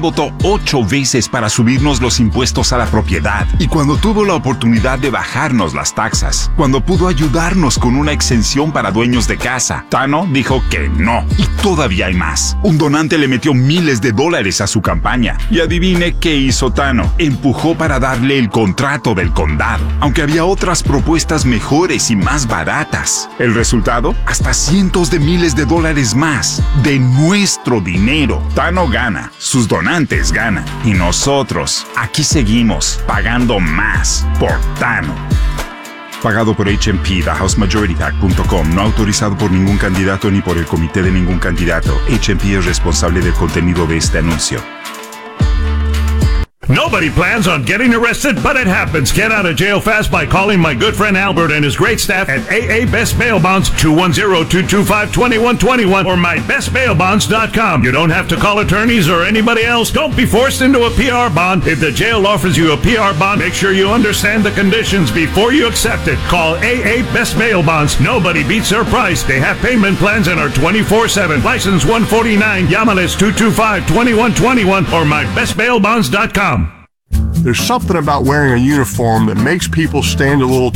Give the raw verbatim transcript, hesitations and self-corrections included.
votó ocho veces para subirnos los impuestos a la propiedad. Y cuando tuvo la oportunidad de bajarnos las taxas, cuando pudo ayudarnos con una exención para dueños de casa, Tano dijo que no. Y todavía hay más. Un donante le metió miles de dólares a su campaña. Y adivine qué hizo Tano. Empujó para darle el contrato del condado, aunque había otras propuestas mejores y más baratas. ¿El resultado? Hasta cientos de miles de dólares más de nuestro dinero. Tano gana, sus donantes ganan, y nosotros aquí seguimos pagando más por Tano. Pagado por H M P, the house majority pac punto com, no autorizado por ningún candidato ni por el comité de ningún candidato. H M P es responsable del contenido de este anuncio. Nobody plans on getting arrested, but it happens. Get out of jail fast by calling my good friend Albert and his great staff at A A Best Bail Bonds, two one zero, two two five, two one two one, or my best bail bonds dot com. You don't have to call attorneys or anybody else. Don't be forced into a P R bond. If the jail offers you a P R bond, make sure you understand the conditions before you accept it. Call A A Best Bail Bonds. Nobody beats their price. They have payment plans and are twenty-four seven. License one forty-nine, Yamalis two two five, two one two one, or my best bail bonds dot com. There's something about wearing a uniform that makes people stand a little